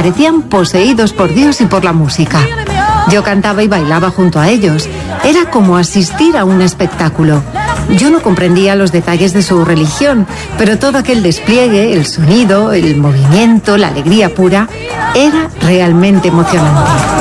parecían poseídos por Dios y por la música. Yo cantaba y bailaba junto a ellos. Era como asistir a un espectáculo. Yo no comprendía los detalles de su religión, pero todo aquel despliegue, el sonido, el movimiento, la alegría pura, era realmente emocionante.